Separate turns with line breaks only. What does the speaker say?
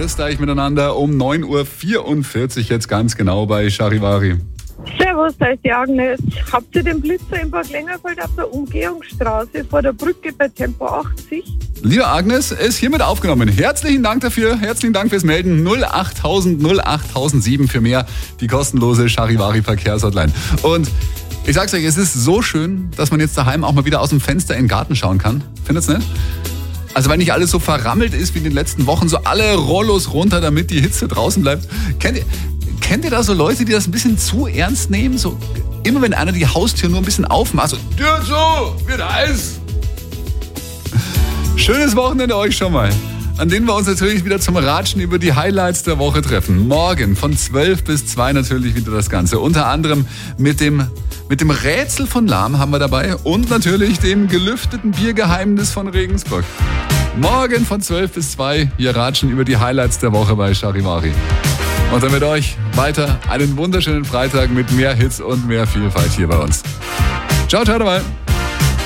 Grüß euch miteinander um 9.44 Uhr jetzt ganz genau bei Charivari.
Servus, da ist die Agnes. Habt ihr den Blitzer in Burg Längerfeld auf der Umgehungsstraße vor der Brücke bei Tempo 80?
Liebe Agnes, ist hiermit aufgenommen. Herzlichen Dank dafür, herzlichen Dank fürs Melden. 08000 08007 für mehr, die kostenlose Charivari Verkehrshotline. Und ich sag's euch, es ist so schön, dass man jetzt daheim auch mal wieder aus dem Fenster in den Garten schauen kann. Findet's nicht? Also weil nicht alles so verrammelt ist wie in den letzten Wochen, so alle Rollos runter, damit die Hitze draußen bleibt. Kennt ihr da so Leute, die das ein bisschen zu ernst nehmen? So immer wenn einer die Haustür nur ein bisschen aufmacht, so Tür zu, wird heiß. Schönes Wochenende euch schon mal, an denen wir uns natürlich wieder zum Ratschen über die Highlights der Woche treffen. Morgen von 12 bis 2 natürlich wieder das Ganze. Unter anderem mit dem Rätsel von Lahm haben wir dabei und natürlich dem gelüfteten Biergeheimnis von Regensburg. Morgen von 12 bis 2 hier ratschen über die Highlights der Woche bei Charivari. Und dann mit euch weiter einen wunderschönen Freitag mit mehr Hits und mehr Vielfalt hier bei uns. Ciao, ciao dabei.